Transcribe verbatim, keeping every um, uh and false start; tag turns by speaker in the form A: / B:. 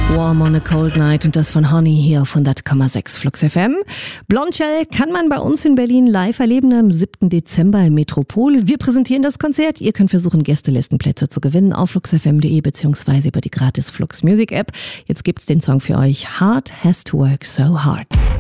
A: Warm on a Cold Night und das von Honey hier auf hundert Komma sechs Flux F M. Blondshell kann man bei uns in Berlin live erleben am siebten Dezember im Metropol. Wir präsentieren das Konzert. Ihr könnt versuchen, Gästelistenplätze zu gewinnen auf flux f m punkt d e beziehungsweise über die gratis Flux Music App. Jetzt gibt's den Song für euch. Heart Has to Work So Hard.